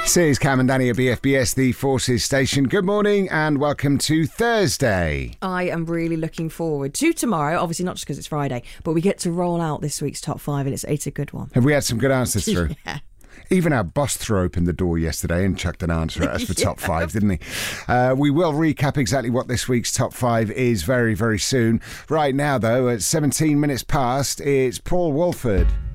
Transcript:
Says Cam and Danny at BFBS, the Forces station. Good morning and welcome to Thursday. I am really looking forward to tomorrow, obviously not just because it's Friday, but we get to roll out this week's top five and it's a good one. Have we had some good answers through? Yeah. Even our boss threw open the door yesterday and chucked an answer at us for top five, didn't he? We will recap exactly what this week's top five is very, very soon. Right now, though, at 17 minutes past, it's Paul Wolford.